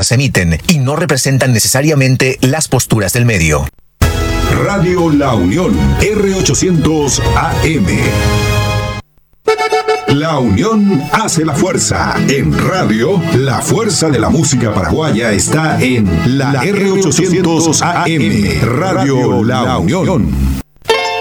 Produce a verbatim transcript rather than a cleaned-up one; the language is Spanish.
se emiten y no representan necesariamente las posturas del medio. Radio La Unión, R ochocientos A M. La unión hace la fuerza. En radio, la fuerza de la música paraguaya está en la R ochocientos A M, Radio La Unión.